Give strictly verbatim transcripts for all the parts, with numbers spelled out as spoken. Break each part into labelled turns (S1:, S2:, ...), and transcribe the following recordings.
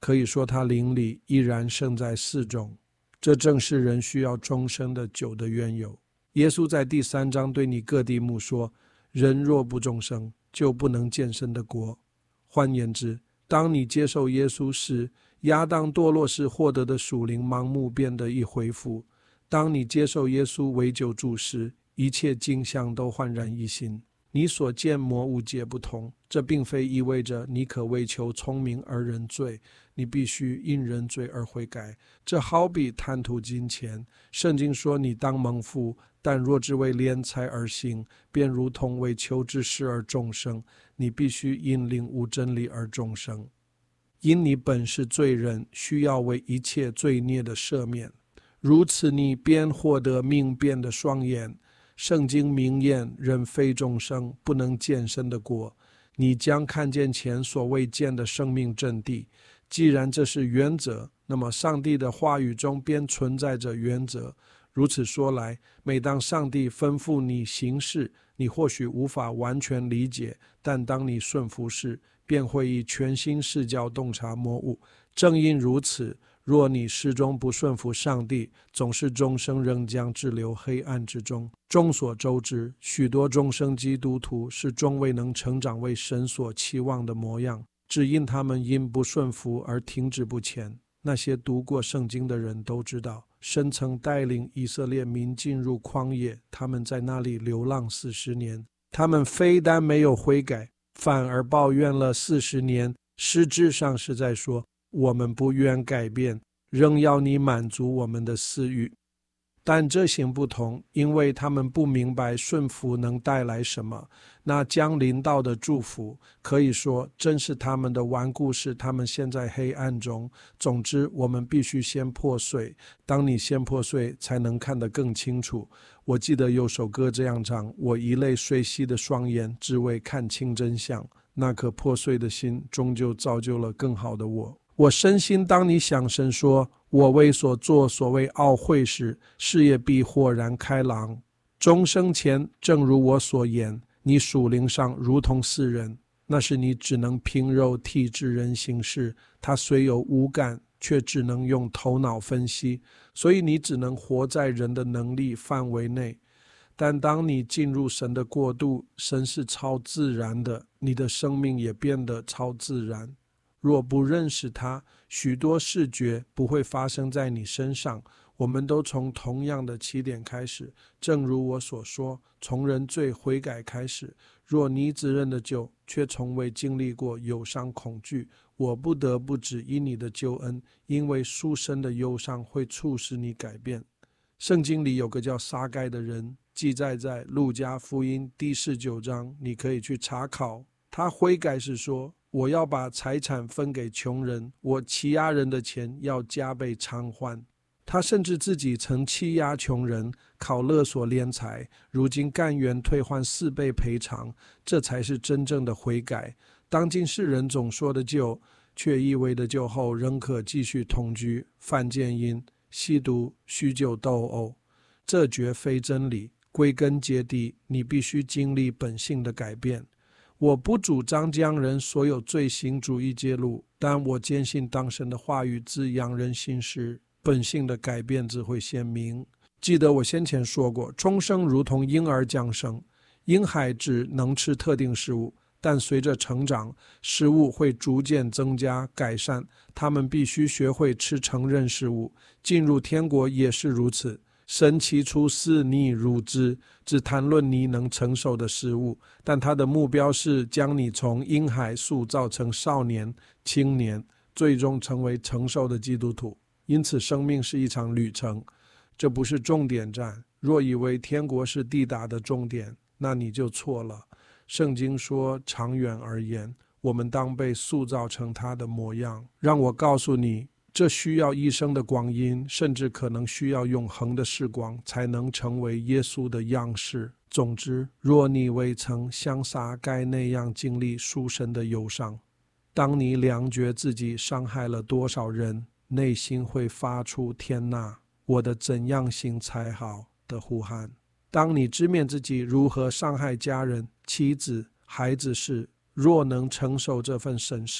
S1: 可以说他灵里依然胜在四种，这正是人需要终生的酒的缘由。耶稣在第三章对尼哥底母说，人若不终生，就不能见神的国。换言之，当你接受耶稣时，亚当堕落时获得的属灵盲目变得一恢复；当你接受耶稣为救主时，一切景象都焕然一新。你所见魔物皆不同，这并非意味着你可为求聪明而认罪，你必须因认罪而悔改。这好比贪图金钱，圣经说你当蒙福，但若只为敛财而行，便如同为求之事而终生。你必须因领悟真理而终生。因你本是罪人，需要为一切罪孽的赦免，如此你便获得明辨的双眼。圣经明言，人非终生，不能见神的国。你将看见前所未见的生命真谛。既然这是原则，那么上帝的话语中便存在着原则。如此说来，每当上帝吩咐你行事，你或许无法完全理解，但当你顺服时，便会以全新视角洞察魔物。正因如此，若你始终不顺服上帝，总是终生仍将滞留黑暗之中。众所周知，许多终生基督徒是终未能成长为神所期望的模样，只因他们因不顺服而停止不前。那些读过圣经的人都知道，神曾带领以色列民进入旷野，他们在那里流浪四十年。他们非但没有悔改，反而抱怨了四十年，实质上是在说，我们不愿改变，仍要你满足我们的私欲。但这行不同，因为他们不明白顺服能带来什么。那将临到的祝福，可以说正是他们的顽固使他们陷在黑暗中。总之，我们必须先破碎，当你先破碎，才能看得更清楚。我记得有首歌这样唱，我以泪水洗的双眼，只为看清真相。那颗破碎的心，终究造就了更好的我。我深信，当你想神说，我为所做所谓懊悔时，事业必豁然开朗。终生前，正如我所言，你属灵上如同世人，那是你只能凭肉体之人行事，他虽有五感，却只能用头脑分析，所以你只能活在人的能力范围内。但当你进入神的国度，神是超自然的，你的生命也变得超自然。若不认识他，许多事觉不会发生在你身上。我们都从同样的起点开始，正如我所说，从认罪悔改开始。若你只认得救，却从未经历过忧伤恐惧，我不得不指引你的救恩，因为属神的忧伤会促使你改变。圣经里有个叫撒该的人，记载在路加福音第十九章，你可以去查考。他悔改是说，我要把财产分给穷人，我欺压人的钱要加倍偿还。他甚至自己曾欺压穷人，靠勒索敛财，如今甘愿退还四倍赔偿，这才是真正的悔改。当今世人总说的救，却意味着救后仍可继续同居、犯奸淫、吸毒、酗酒斗殴，这绝非真理。归根结底，你必须经历本性的改变。我不主张将人所有罪行逐一揭露，但我坚信当神的话语滋养人心时，本性的改变只会鲜明。记得我先前说过，重生如同婴儿降生，婴孩只能吃特定食物，但随着成长，食物会逐渐增加改善，他们必须学会吃成人食物。进入天国也是如此。神起初视你如之，只谈论你能承受的事物，但他的目标是将你从婴孩塑造成少年、青年，最终成为成熟的基督徒。因此，生命是一场旅程，这不是终点站。若以为天国是抵达的终点，那你就错了。圣经说，长远而言，我们当被塑造成他的模样。让我告诉你，这需要一生的光阴，甚至可能需要永恒的时光，才能成为耶稣的样式。总之，若你未曾像撒该那样经历属神的忧伤，当你量觉自己伤害了多少人，内心会发出天哪，我的怎样行才好的呼喊。当你直面自己如何伤害家人、妻子、孩子时，若能承受这份审视，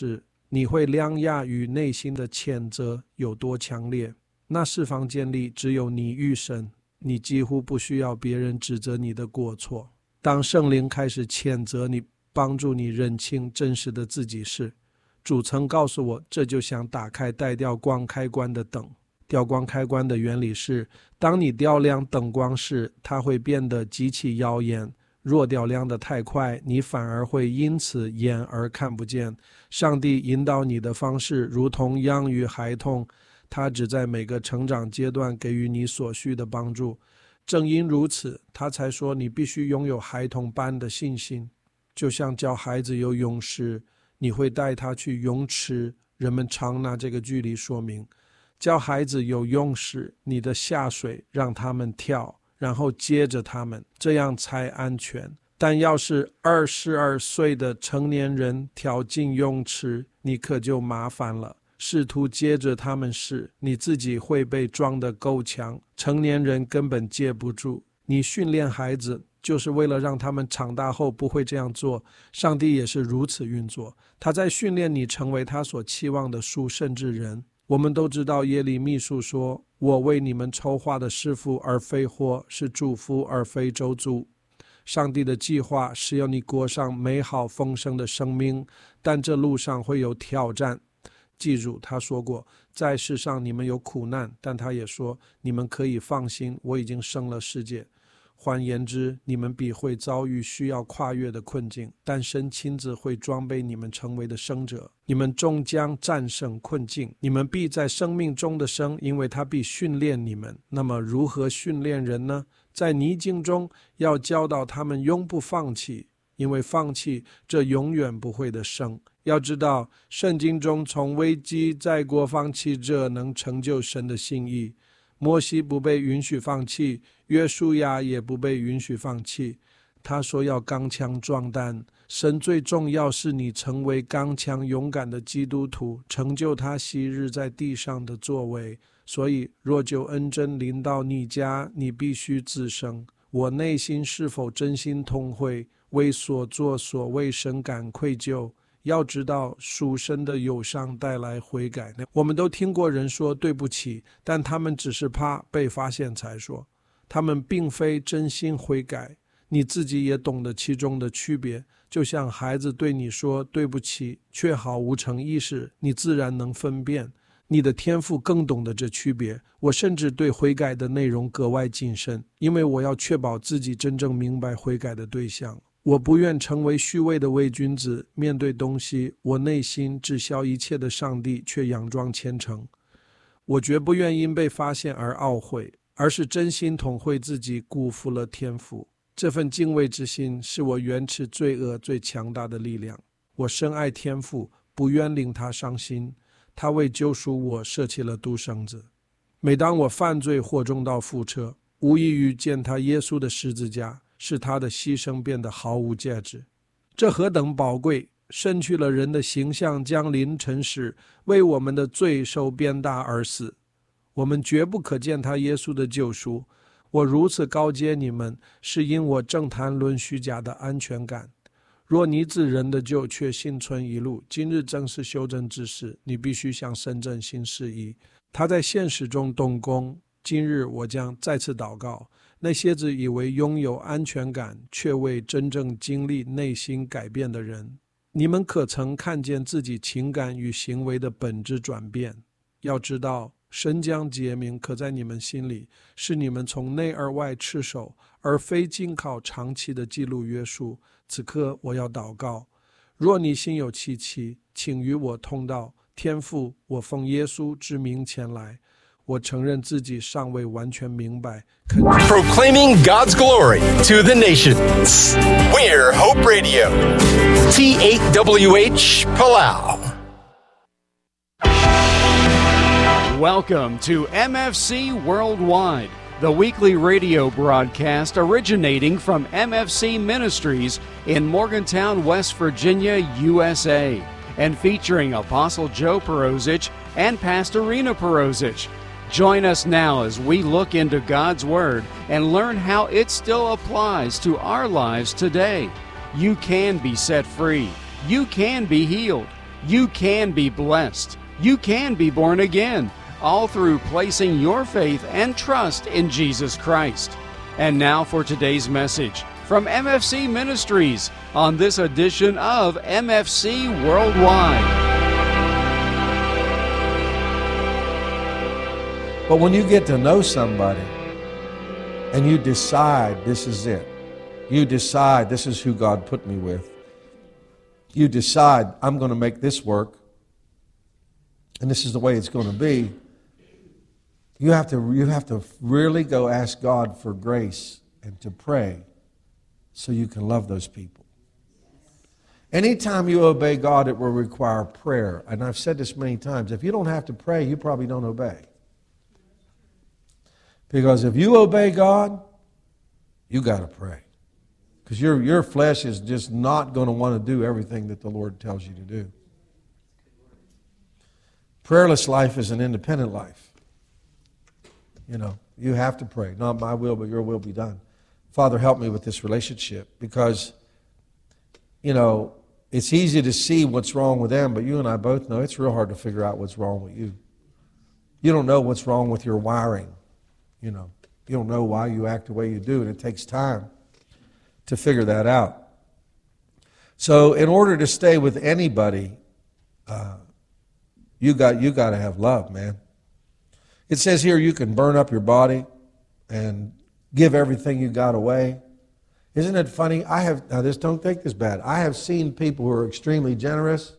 S1: 你会量压与内心的谴责有多强烈。那四方建立只有你与神，你几乎不需要别人指责你的过错。当圣灵开始谴责你，帮助你认清真实的自己时，主曾告诉我，这就像打开带掉光开关的灯。调光开关的原理是，当你调亮灯光时，它会变得极其耀眼。若调亮得太快，你反而会因此眼而看不见。上帝引导你的方式如同养育孩童，他只在每个成长阶段给予你所需的帮助。正因如此，他才说你必须拥有孩童般的信心。就像教孩子游泳时，你会带他去泳池，人们常拿这个距离说明。教孩子游泳时，你的下水让他们跳，然后接着他们，这样才安全。但要是二十二岁的成年人跳进泳池，你可就麻烦了。试图接着他们时，你自己会被撞得够强，成年人根本接不住。你训练孩子就是为了让他们长大后不会这样做。上帝也是如此运作，他在训练你成为他所期望的属圣之人。我们都知道耶利米书说，我为你们筹划的是福而非祸，是祝福而非咒诅。上帝的计划是要你过上美好丰盛的生命，但这路上会有挑战。记住，他说过，在世上你们有苦难，但他也说，你们可以放心，我已经胜了世界。换言之，你们必会遭遇需要跨越的困境，但神亲自会装备你们成为的胜者。你们终将战胜困境，你们必在生命中的生，因为他必训练你们。那么如何训练人呢？在逆境中要教导他们永不放弃，因为放弃这永远不会的生。要知道，圣经中从危机再过放弃者能成就神的心意。摩西不被允许放弃，约书亚也不被允许放弃。他说要刚强壮胆，神最重要是你成为刚强勇敢的基督徒，成就他昔日在地上的作为。所以若就恩真临到你家，你必须自省，我内心是否真心痛悔，为所作所为深感愧疚。要知道，属神的忧伤带来悔改。我们都听过人说对不起，但他们只是怕被发现才说，他们并非真心悔改。你自己也懂得其中的区别，就像孩子对你说对不起，却毫无诚意时，你自然能分辨。你的天父更懂得这区别。我甚至对悔改的内容格外谨慎，因为我要确保自己真正明白悔改的对象。我不愿成为虚伪的伪君子，面对东西，我内心知晓一切的上帝却佯装虔诚。我绝不愿因被发现而懊悔，而是真心痛悔自己辜负了天父。这份敬畏之心是我远斥罪恶最强大的力量。我深爱天父，不愿令他伤心，他为救赎我舍弃了独生子。每当我犯罪或中到覆辙，无异于践踏耶稣的十字架，使他的牺牲变得毫无价值。这何等宝贵！身去了人的形象，降临尘世，为我们的罪受鞭打而死。我们绝不可践踏耶稣的救赎。我如此告诫你们，是因我正谈论虚假的安全感。若你自人的救却幸存一路，今日正是修正之时，你必须向神真心示意。他在现实中动工。今日我将再次祷告，那些自以为拥有安全感却未真正经历内心改变的人，你们可曾看见自己情感与行为的本质转变？要知道，神将诫命刻在你们心里，是你们从内而外持守，而非仅靠长期的记录约束。此刻我要祷告，若你心有戚戚，请与我通道。天父，我奉耶稣之名前来，我承认自己尚未完全明白。
S2: Proclaiming God's glory to the nations. We're Hope Radio. T eight W H Palau.
S3: Welcome to M F C Worldwide, the weekly radio broadcast originating from M F C Ministries in Morgantown, West Virginia, U S A, and featuring Apostle Joe Perozich and Pastor Rena Perozich. Join us now as we look into God's Word and learn how it still applies to our lives today. You can be set free. You can be healed. You can be blessed. You can be born again, all through placing your faith and trust in Jesus Christ. And now for today's message from M F C Ministries on this edition of M F C Worldwide.
S1: But when you get to know somebody and you decide this is it, you decide this is who God put me with, you decide I'm going to make this work and this is the way it's going to be, you have to you have to really go ask God for grace and to pray so you can love those people. Anytime you obey God, it will require prayer. And I've said this many times. If you don't have to pray, you probably don't obey. Because if you obey God, you got to pray. Because your, your flesh is just not going to want to do everything that the Lord tells you to do. Prayerless life is an independent life. You know, you have to pray. Not my will, but your will be done. Father, help me with this relationship because, you know, it's easy to see what's wrong with them, but you and I both know it's real hard to figure out what's wrong with you. You don't know what's wrong with your wiring. You know, you don't know why you act the way you do, and it takes time to figure that out. So in order to stay with anybody, uh, you got you got to have love, man. It says here you can burn up your body and give everything you got away. Isn't it funny? I have, now this, don't take this bad. I have seen people who are extremely generous,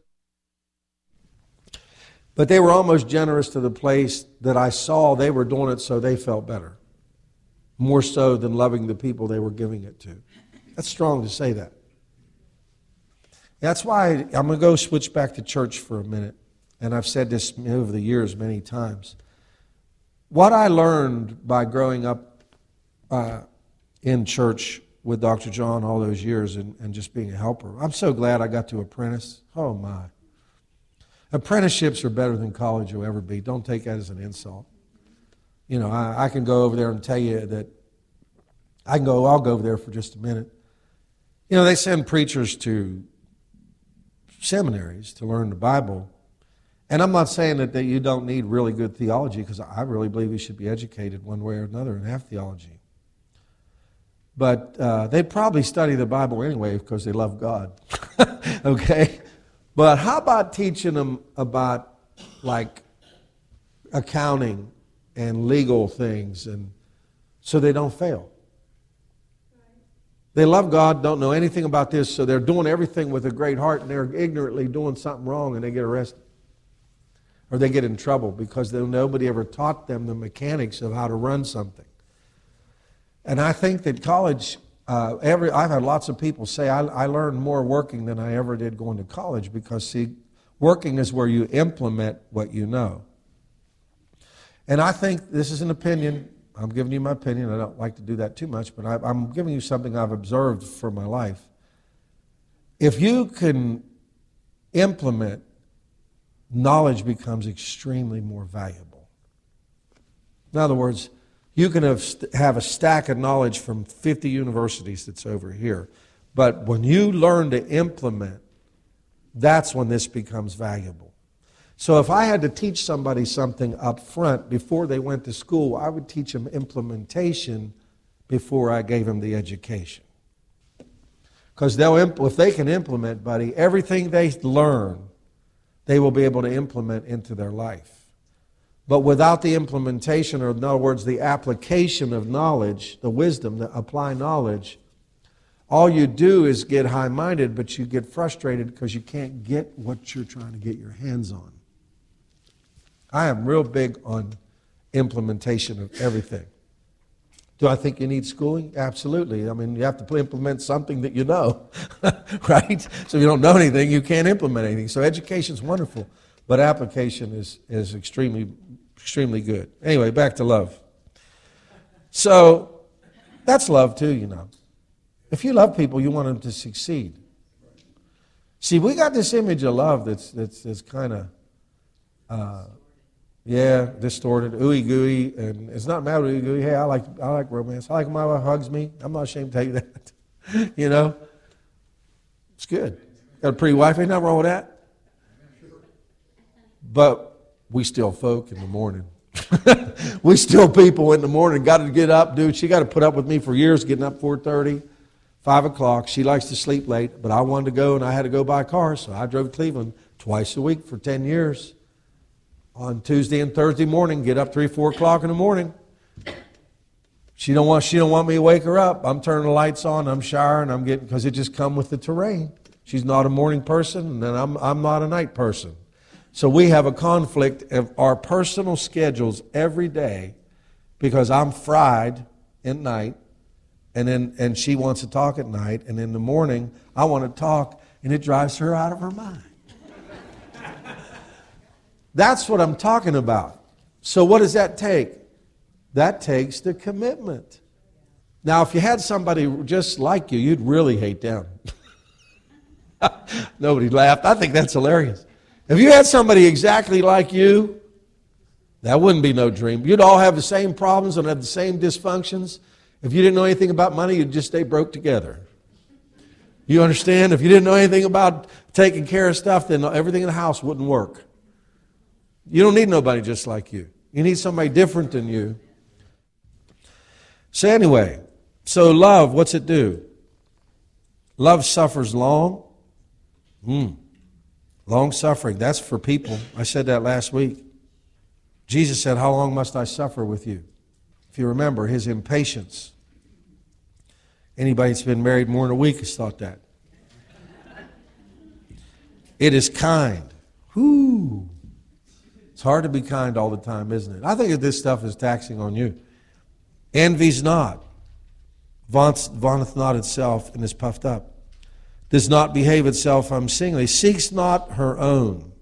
S1: but they were almost generous to the place that I saw they were doing it so they felt better, more so than loving the people they were giving it to. That's strong to say that. That's why I'm going to go switch back to church for a minute, and I've said this over the years many times. What I learned by growing up uh, in church with Doctor John all those years and, and just being a helper, I'm so glad I got to apprentice. Oh, my. Apprenticeships are better than college will ever be. Don't take that as an insult. You know, I, I can go over there and tell you that I can go, I'll go over there for just a minute. You know, they send preachers to seminaries to learn the Bible. And I'm not saying that, that you don't need really good theology, because I really believe you should be educated one way or another and have theology. But uh, they probably study the Bible anyway because they love God. Okay? But how about teaching them about, like, accounting and legal things, and so they don't fail? They love God, don't know anything about this, so they're doing everything with a great heart, and they're ignorantly doing something wrong, and they get arrested. Or they get in trouble because nobody ever taught them the mechanics of how to run something. And I think that college, uh, every I've had lots of people say, I, I learned more working than I ever did going to college, because, see, working is where you implement what you know. And I think, this is an opinion, I'm giving you my opinion, I don't like to do that too much, but I, I'm giving you something I've observed for my life. If you can implement, knowledge becomes extremely more valuable. In other words, you can have, have a stack of knowledge from fifty universities that's over here, but when you learn to implement, that's when this becomes valuable. So if I had to teach somebody something up front before they went to school, I would teach them implementation before I gave them the education. Because they'll, if they can implement, buddy, everything they learn, they will be able to implement into their life. But without the implementation, or in other words, the application of knowledge, the wisdom, the apply knowledge, all you do is get high-minded, but you get frustrated because you can't get what you're trying to get your hands on. I am real big on implementation of everything. Do I think you need schooling? Absolutely. I mean, you have to implement something that you know, right? So if you don't know anything, you can't implement anything. So education is wonderful, but application is, is extremely, extremely good. Anyway, back to love. So that's love too, you know. If you love people, you want them to succeed. See, we got this image of love that's that's, that's kind of, uh, yeah, distorted, ooey gooey, and it's not mad ooey gooey. Hey, I like I like romance. I like when my wife hugs me. I'm not ashamed to tell you that. You know, it's good. Got a pretty wife. Ain't nothing wrong with that.
S4: But we still folk in the morning. We still people in the morning. Got to get up, dude. She got to put up with me for years, getting up four thirty, five o'clock. She likes to sleep late, but I wanted to go, and I had to go buy cars, so I drove to Cleveland twice a week for ten years. On Tuesday and Thursday morning, get up three, four o'clock in the morning. She don't want she don't want me to wake her up. I'm turning the lights on. I'm showering. I'm getting because it just come with the terrain. She's not a morning person, and I'm I'm not a night person. So we have a conflict of our personal schedules every day because I'm fried at night, and then and she wants to talk at night, and in the morning I want to talk, and it drives her out of her mind. That's what I'm talking about. So what does that take? That takes the commitment. Now, if you had somebody just like you, you'd really hate them. Nobody laughed. I think that's hilarious. If you had somebody exactly like you, that wouldn't be no dream. You'd all have the same problems and have the same dysfunctions. If you didn't know anything about money, you'd just stay broke together. You understand? If you didn't know anything about taking care of stuff, then everything in the house wouldn't work. You don't need nobody just like you. You need somebody different than you. So anyway, so love, what's it do? Love suffers long. Hmm. Long suffering, that's for people. I said that last week. Jesus said, how long must I suffer with you? If you remember, his impatience. Anybody that's been married more than a week has thought that. It is kind. Whoo. It's hard to be kind all the time, isn't it? I think that this stuff is taxing on you. Envies not, vaunteth not itself, and is puffed up. Does not behave itself unseemly, seeks not her own.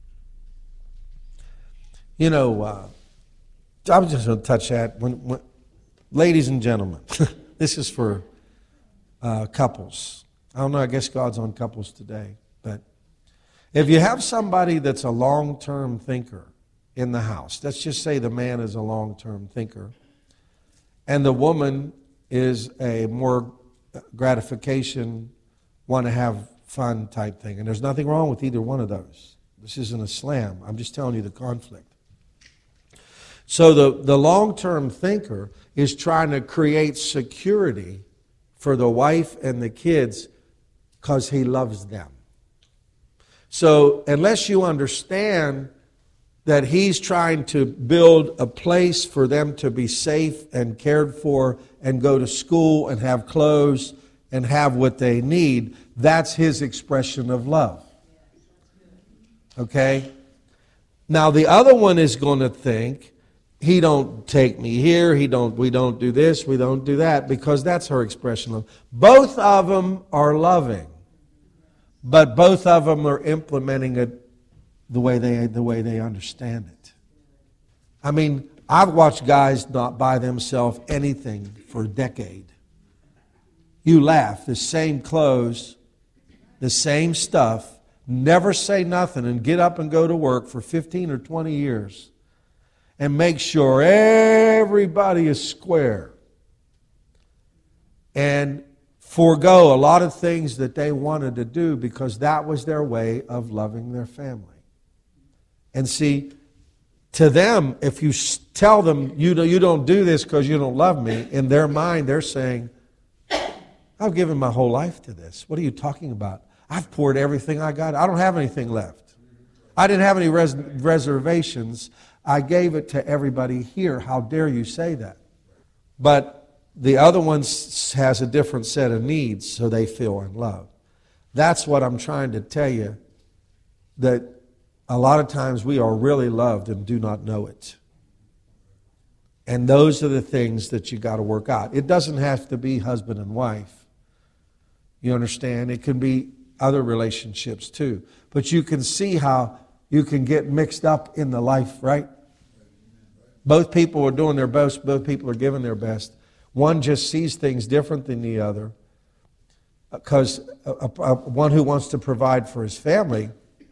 S4: You know, uh, I was just going to touch that. When, when, ladies and gentlemen, this is for uh, couples. I don't know, I guess God's on couples today. But if you have somebody that's a long-term thinker in the house, let's just say the man is a long-term thinker, and the woman is a more gratification, want to have fun type thing. And there's nothing wrong with either one of those. This isn't a slam. I'm just telling you the conflict. So the, the long-term thinker is trying to create security for the wife and the kids because he loves them. So unless you understand that he's trying to build a place for them to be safe and cared for and go to school and have clothes and have what they need, that's his expression of love. Okay? Now the other one is going to think, he don't take me here, he don't, we don't do this, we don't do that, because that's her expression of love. Both of them are loving, but both of them are implementing it the way they the way they understand it. I mean, I've watched guys not buy themselves anything for a decade. You laugh, the same clothes, the same stuff, never say nothing and get up and go to work for fifteen or twenty years and make sure everybody is square and forego a lot of things that they wanted to do because that was their way of loving their family. And see, to them, if you tell them you don't, you don't do this because you don't love me, in their mind they're saying, I've given my whole life to this. What are you talking about? I've poured everything I got. I don't have anything left. I didn't have any res- reservations. I gave it to everybody here. How dare you say that? But the other one has a different set of needs, so they feel in love. That's what I'm trying to tell you, that a lot of times we are really loved and do not know it. And those are the things that you got to work out. It doesn't have to be husband and wife. You understand? It can be other relationships too. But you can see how you can get mixed up in the life, right? Both people are doing their best. Both people are giving their best. One just sees things different than the other. Because one who wants to provide for his family,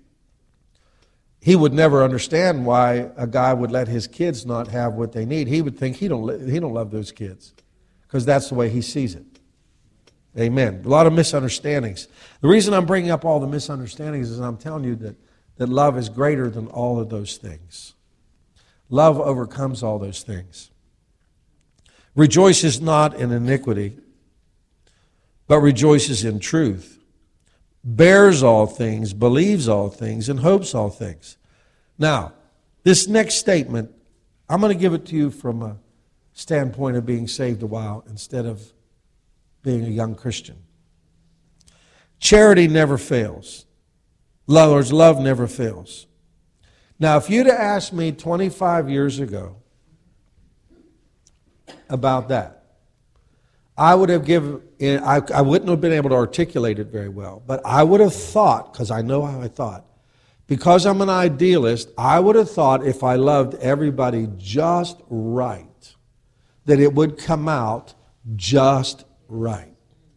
S4: he would never understand why a guy would let his kids not have what they need. He would think he don't he don't love those kids because that's the way he sees it. Amen. A lot of misunderstandings. The reason I'm bringing up all the misunderstandings is I'm telling you that that love is greater than all of those things. Love overcomes all those things. Rejoices not in iniquity, but rejoices in truth. Bears all things, believes all things, and hopes all things. Now, this next statement, I'm going to give it to you from a standpoint of being saved a while instead of being a young Christian. Charity never fails. Love, love never fails. Now, if you'd have asked me twenty-five years ago about that, I would have given, I, I wouldn't have been able to articulate it very well, but I would have thought, because I know how I thought, because I'm an idealist, I would have thought if I loved everybody just right, that it would come out just right.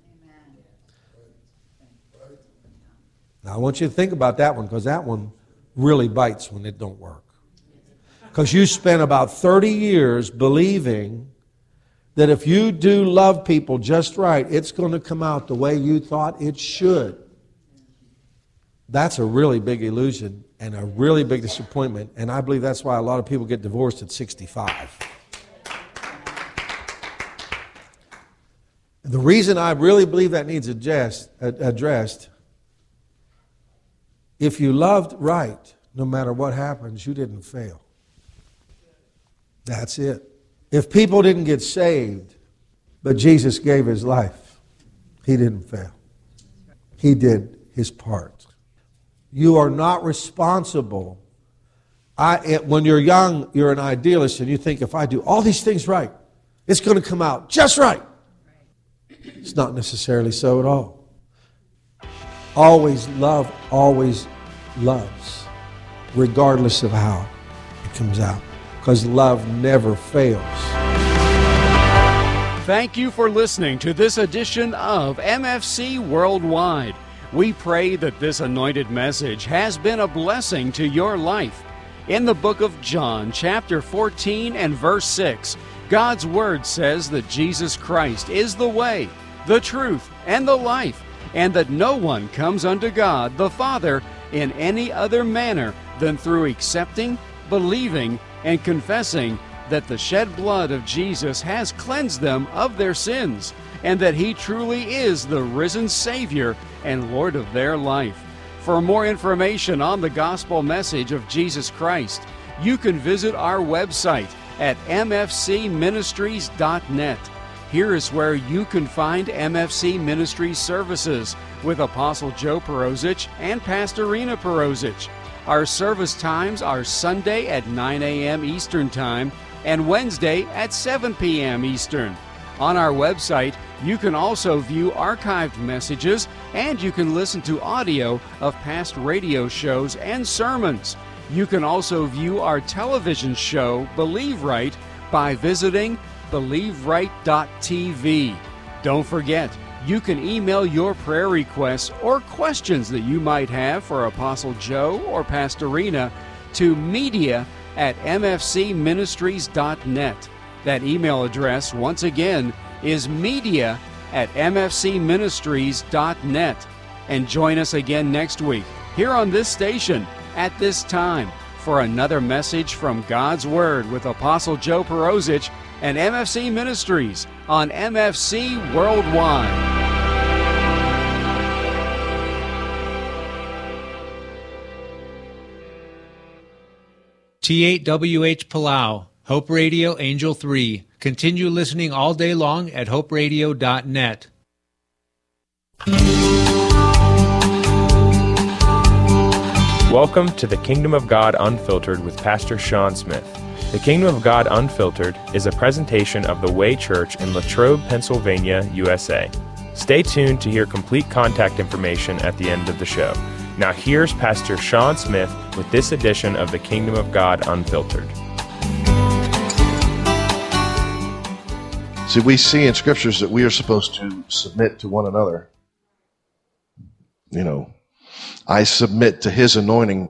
S4: Now, I want you to think about that one, because that one really bites when it don't work. Because you spent about thirty years believing that if you do love people just right, it's going to come out the way you thought it should. That's a really big illusion and a really big disappointment, and I believe that's why a lot of people get divorced at sixty-five. The reason I really believe that needs addressed, addressed, if you loved right, no matter what happens, you didn't fail. That's it. If people didn't get saved, but Jesus gave his life, he didn't fail. He did his part. You are not responsible. I, it, when you're young, you're an idealist, and you think if I do all these things right, it's going to come out just right. It's not necessarily so at all. Always love, always loves, regardless of how it comes out. Because love never fails.
S3: Thank you for listening to this edition of M F C Worldwide. We pray that this anointed message has been a blessing to your life. In the book of John, chapter fourteen and verse six, God's Word says that Jesus Christ is the way, the truth, and the life, and that no one comes unto God the Father in any other manner than through accepting, believing, and confessing that the shed blood of Jesus has cleansed them of their sins, and that He truly is the risen Savior and Lord of their life. For more information on the gospel message of Jesus Christ, you can visit our website at m f c ministries dot net. Here is where you can find M F C Ministries services with Apostle Joe Perozich and Pastorina Perozich. Our service times are Sunday at nine a.m. Eastern Time and Wednesday at seven p.m. Eastern. On our website, you can also view archived messages, and you can listen to audio of past radio shows and sermons. You can also view our television show, Believe Right, by visiting believe right dot t v. Don't forget, you can email your prayer requests or questions that you might have for Apostle Joe or Pastorina to media at m f c ministries dot net. That email address, once again, is media at m f c ministries dot net. And join us again next week here on this station at this time for another message from God's Word with Apostle Joe Perozich and M F C Ministries on M F C Worldwide.
S5: T eight W H Palau, Hope Radio Angel three. Continue listening all day long at hope radio dot net.
S6: Welcome to the Kingdom of God Unfiltered with Pastor Sean Smith. The Kingdom of God Unfiltered is a presentation of the Way Church in Latrobe, Pennsylvania, U S A. Stay tuned to hear complete contact information at the end of the show. Now here's Pastor Sean Smith with this edition of the Kingdom of God Unfiltered.
S7: See, we see in scriptures that we are supposed to submit to one another. You know, I submit to His anointing.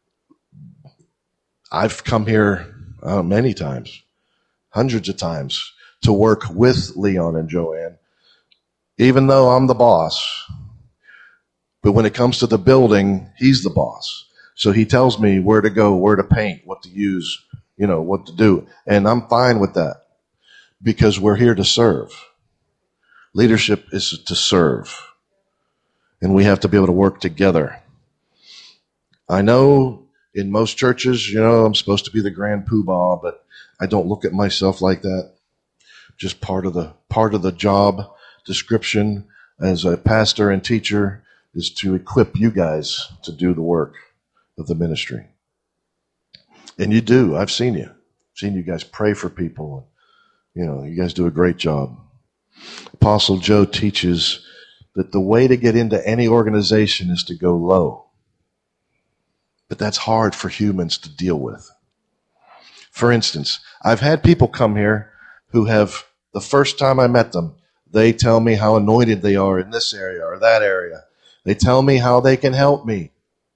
S7: I've come here uh, many times, hundreds of times, to work with Leon and Joanne, even though I'm the boss. But when it comes to the building, he's the boss. So he tells me where to go, where to paint, what to use, you know, what to do. And I'm fine with that because we're here to serve. Leadership is to serve. And we have to be able to work together. I know in most churches, you know, I'm supposed to be the grand poobah, but I don't look at myself like that. Just part of the part of the job description as a pastor and teacher is to equip you guys to do the work of the ministry. And you do. I've seen you. I've seen you guys pray for people. You know, you guys do a great job. Apostle Joe teaches that the way to get into any organization is to go low. But that's hard for humans to deal with. For instance, I've had people come here who have, the first time I met them, they tell me how anointed they are in this area or that area. They tell me how they can help me.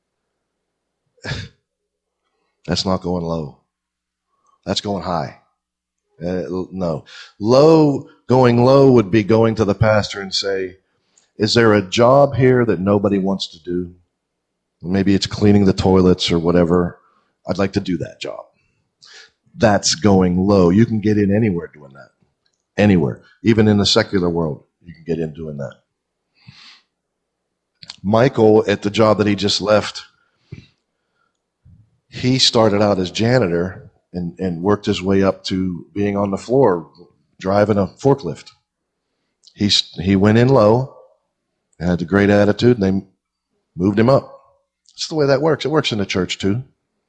S7: That's not going low. That's going high. Uh, no. Low, going low would be going to the pastor and say, is there a job here that nobody wants to do? Maybe it's cleaning the toilets or whatever. I'd like to do that job. That's going low. You can get in anywhere doing that. Anywhere. Even in the secular world, you can get in doing that. Michael, at the job that he just left, he started out as janitor and, and worked his way up to being on the floor, driving a forklift. He, he went in low and had a great attitude, and they moved him up. That's the way that works. It works in the church too.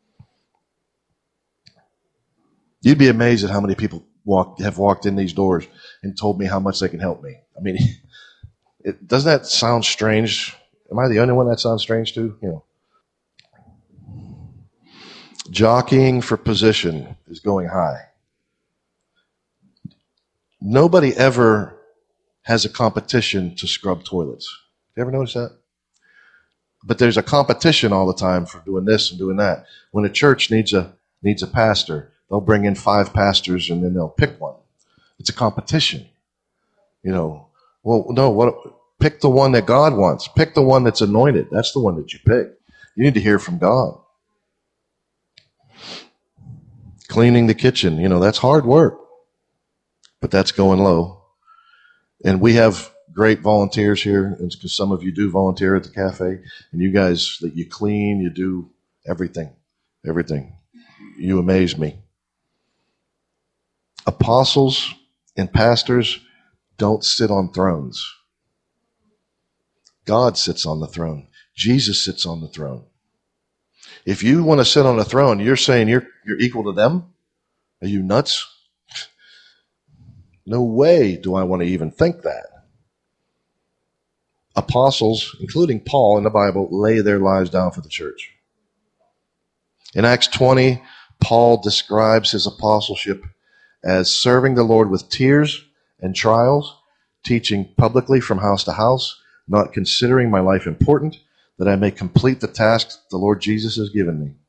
S7: You'd be amazed at how many people walk, have walked in these doors and told me how much they can help me. I mean, it, doesn't that sound strange? Am I the only one that sounds strange too? You know, jockeying for position is going high. Nobody ever has a competition to scrub toilets. You ever notice that? But there's a competition all the time for doing this and doing that. When a church needs a needs a pastor, they'll bring in five pastors and then they'll pick one. It's a competition. You know, well, no, what? Pick the one that God wants. Pick the one that's anointed. That's the one that you pick. You need to hear from God. Cleaning the kitchen, you know, that's hard work. But that's going low. And we have great volunteers here, because some of you do volunteer at the cafe, and you guys, that you clean, you do everything. Everything. You amaze me. Apostles and pastors don't sit on thrones. God sits on the throne. Jesus sits on the throne. If you want to sit on a throne, you're saying you're you're equal to them? Are you nuts? No way do I want to even think that. Apostles, including Paul in the Bible, lay their lives down for the church. In Acts twenty, Paul describes his apostleship as serving the Lord with tears and trials, teaching publicly from house to house, not considering my life important, that I may complete the task the Lord Jesus has given me.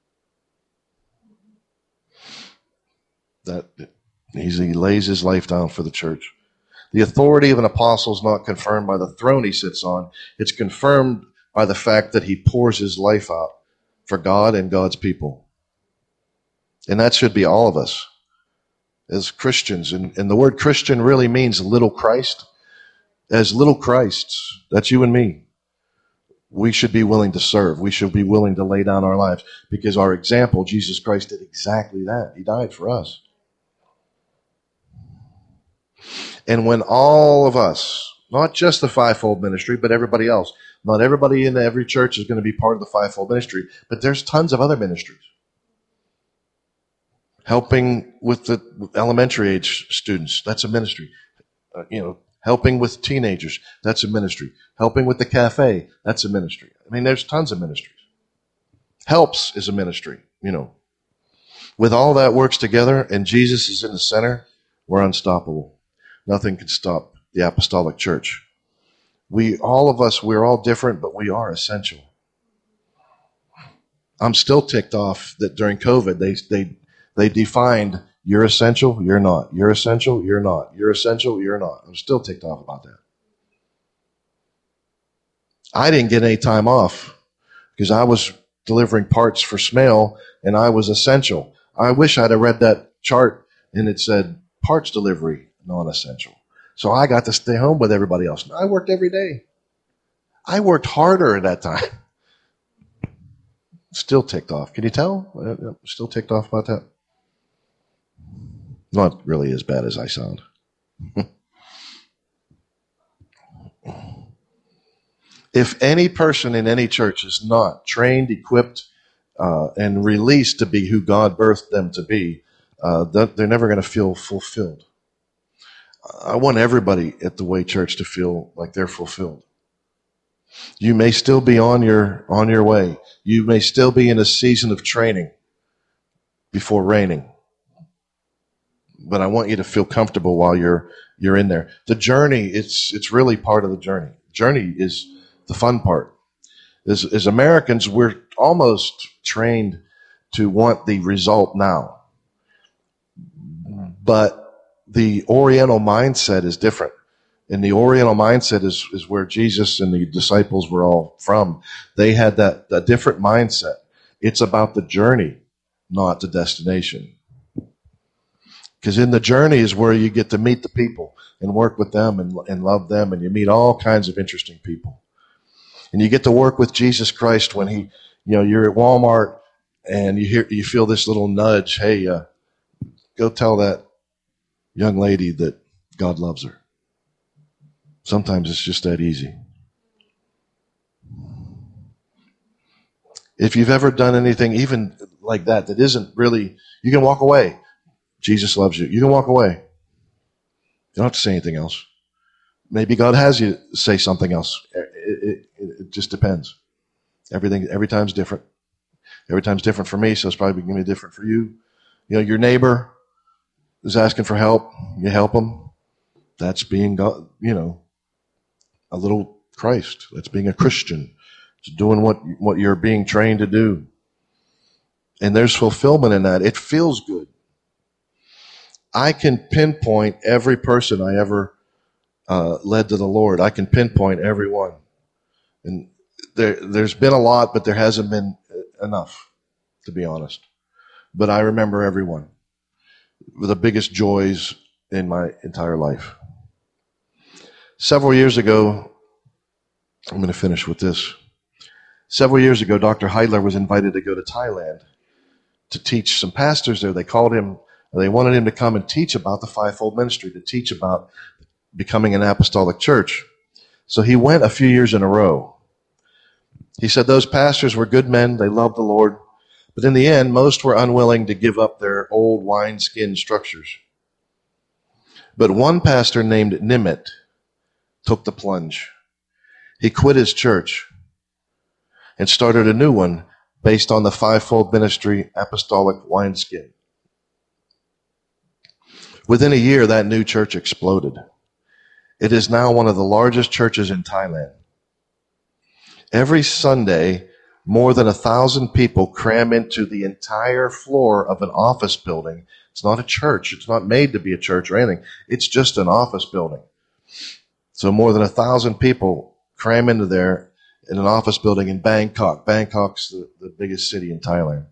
S7: That he lays his life down for the church. The authority of an apostle is not confirmed by the throne he sits on. It's confirmed by the fact that he pours his life out for God and God's people. And that should be all of us as Christians. And, and the word Christian really means little Christ. As little Christs, that's you and me. We should be willing to serve. We should be willing to lay down our lives, because our example, Jesus Christ, did exactly that. He died for us. And when all of us, not just the fivefold ministry, but everybody else, not everybody in every church is going to be part of the fivefold ministry, but there's tons of other ministries. Helping with the elementary age students, that's a ministry. Uh, you know, helping with teenagers, that's a ministry. Helping with the cafe, that's a ministry. I mean, there's tons of ministries. Helps is a ministry, you know. With all that works together and Jesus is in the center, we're unstoppable. Nothing can stop the apostolic church. We, all of us, we're all different, but we are essential. I'm still ticked off that during COVID, they, they, they defined you're essential, you're not. You're essential, you're not. You're essential, you're not. I'm still ticked off about that. I didn't get any time off because I was delivering parts for Smale, and I was essential. I wish I'd have read that chart and it said parts delivery, non-essential. So I got to stay home with everybody else. I worked every day. I worked harder at that time. Still ticked off. Can you tell? Still ticked off about that? Not really as bad as I sound. If any person in any church is not trained, equipped, uh, and released to be who God birthed them to be, uh, they're never going to feel fulfilled. I want everybody at the Way Church to feel like they're fulfilled. You may still be on your on your way. You may still be in a season of training before reigning. But I want you to feel comfortable while you're you're in there. The journey, it's it's really part of the journey. Journey is the fun part. As, as Americans, we're almost trained to want the result now. But the Oriental mindset is different. And the Oriental mindset is, is where Jesus and the disciples were all from. They had that, that different mindset. It's about the journey, not the destination. Because in the journey is where you get to meet the people and work with them and, and love them, and you meet all kinds of interesting people. And you get to work with Jesus Christ when he, you know, you're at Walmart and you hear, you feel this little nudge. Hey, uh, go tell that young lady that God loves her. Sometimes it's just that easy. If you've ever done anything even like that, that isn't really, you can walk away. Jesus loves you. You can walk away. You don't have to say anything else. Maybe God has you say something else. It, it, it just depends. Everything, every time's different. Every time's different for me, so it's probably going to be different for you. You know, your neighbor is asking for help. You help them. That's being, God, you know, a little Christ. That's being a Christian. It's doing what, what you're being trained to do. And there's fulfillment in that. It feels good. I can pinpoint every person I ever uh, led to the Lord. I can pinpoint every one. And there, there's been a lot, but there hasn't been enough, to be honest. But I remember everyone. The biggest joys in my entire life. Several years ago, I'm going to finish with this. Several years ago, Doctor Heidler was invited to go to Thailand to teach some pastors there. They called him, they wanted him to come and teach about the fivefold ministry, to teach about becoming an apostolic church. So he went a few years in a row. He said those pastors were good men, they loved the Lord, but in the end, most were unwilling to give up their old wineskin structures. But one pastor named Nimitz took the plunge. He quit his church and started a new one based on the fivefold ministry apostolic wineskin. Within a year, that new church exploded. It is now one of the largest churches in Thailand. Every Sunday, more than a thousand people cram into the entire floor of an office building. It's not a church. It's not made to be a church or anything. It's just an office building. So more than a thousand people cram into there in an office building in Bangkok. Bangkok's the, the biggest city in Thailand.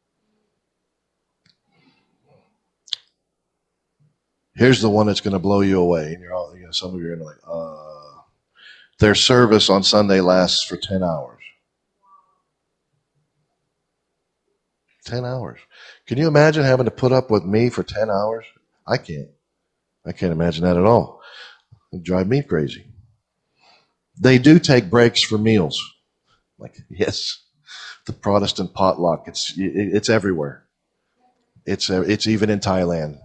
S7: Here's the one that's going to blow you away. And you're all, you know, some of you are going to like, uh, their service on Sunday lasts for ten hours. ten hours. Can you imagine having to put up with me for ten hours? I can't. I can't imagine that at all. It would drive me crazy. They do take breaks for meals. Like, yes, the Protestant potluck. It's it's everywhere. It's it's even in Thailand.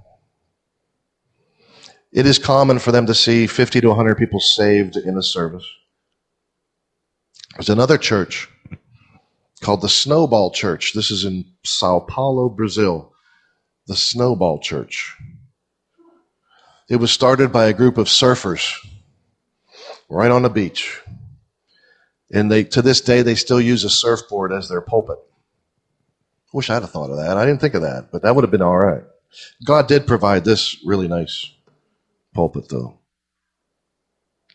S7: It is common for them to see fifty to one hundred people saved in a service. There's another church called the Snowball Church. This is in Sao Paulo, Brazil. The Snowball Church. It was started by a group of surfers right on the beach. And they, to this day, they still use a surfboard as their pulpit. Wish I'd have thought of that. I didn't think of that, but that would have been all right. God did provide this really nice pulpit, though.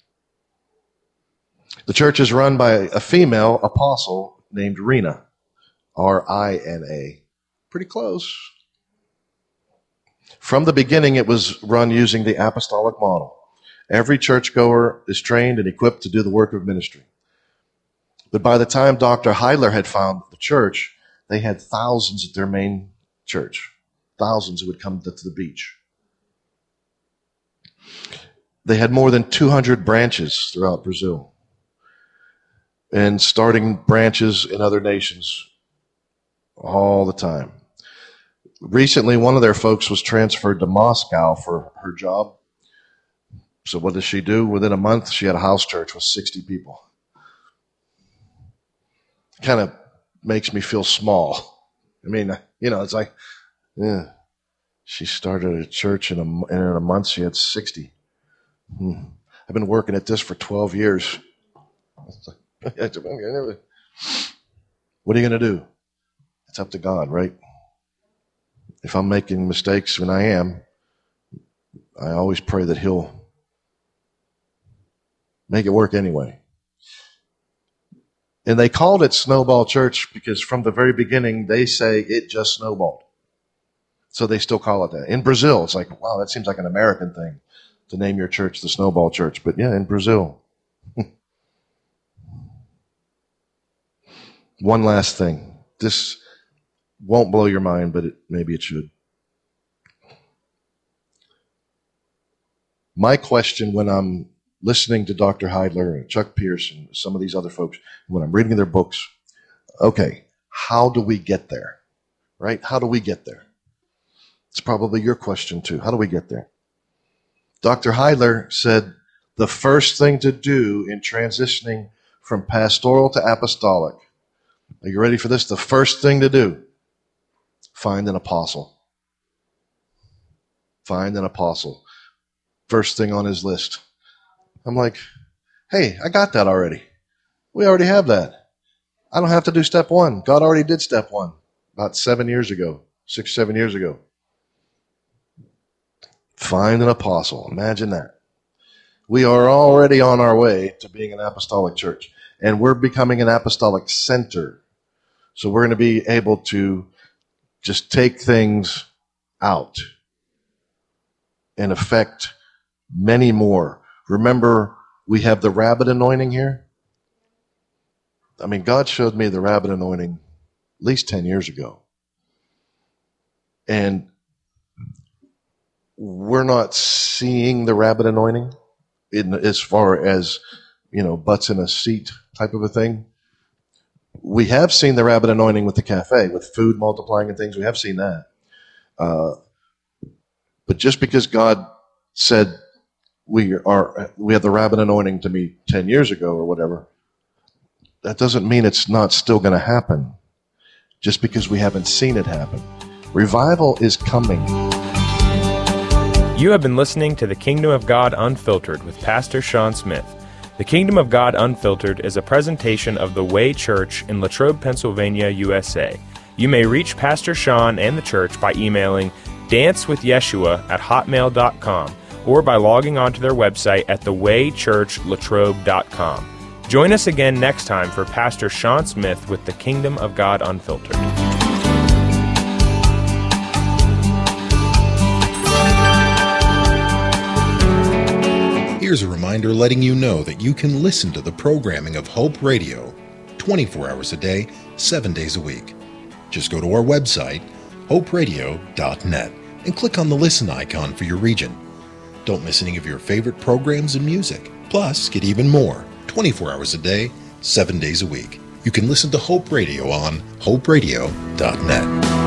S7: The church is run by a female apostle named Rena. R I N A. Pretty close. From the beginning, it was run using the apostolic model. Every churchgoer is trained and equipped to do the work of ministry. But by the time Doctor Heidler had found the church, they had thousands at their main church. Thousands who would come to the beach. They had more than two hundred branches throughout Brazil. And starting branches in other nations all the time. Recently, one of their folks was transferred to Moscow for her job. So what does she do? Within a month, she had a house church with sixty people. Kind of makes me feel small. I mean, you know, it's like, yeah, she started a church in a, and in a month she had sixty. Hmm. I've been working at this for twelve years. What are you going to do? It's up to God, right? If I'm making mistakes, and I am, I always pray that He'll make it work anyway. And they called it Snowball Church because from the very beginning, they say it just snowballed. So they still call it that. In Brazil, it's like, wow, that seems like an American thing to name your church the Snowball Church. But yeah, in Brazil. One last thing. This won't blow your mind, but it, maybe it should. My question when I'm listening to Doctor Heidler and Chuck Pierce and some of these other folks, when I'm reading their books, okay, how do we get there? Right? How do we get there? It's probably your question too. How do we get there? Doctor Heidler said the first thing to do in transitioning from pastoral to apostolic, are you ready for this? The first thing to do, find an apostle. Find an apostle. First thing on his list. I'm like, hey, I got that already. We already have that. I don't have to do step one. God already did step one about seven years ago, six, seven years ago. Find an apostle. Imagine that. We are already on our way to being an apostolic church, and we're becoming an apostolic center. So we're going to be able to just take things out and affect many more. Remember, we have the rabbit anointing here. I mean, God showed me the rabbit anointing at least ten years ago. And we're not seeing the rabbit anointing in, as far as, you know, butts in a seat type of a thing. We have seen the rabbit anointing with the cafe, with food multiplying and things. We have seen that. Uh, but just because God said we are, we have the rabbit anointing to me ten years ago or whatever, that doesn't mean it's not still going to happen. Just because we haven't seen it happen. Revival is coming.
S6: You have been listening to The Kingdom of God Unfiltered with Pastor Sean Smith. The Kingdom of God Unfiltered is a presentation of the Way Church in Latrobe, Pennsylvania, U S A. You may reach Pastor Sean and the church by emailing dancewithyeshua at hotmail dot com or by logging onto their website at the way church latrobe dot com. Join us again next time for Pastor Sean Smith with The Kingdom of God Unfiltered.
S8: Here's a reminder letting you know that you can listen to the programming of Hope Radio twenty-four hours a day, seven days a week. Just go to our website, hope radio dot net, and click on the listen icon for your region. Don't miss any of your favorite programs and music. Plus, get even more twenty-four hours a day, seven days a week. You can listen to Hope Radio on hope radio dot net.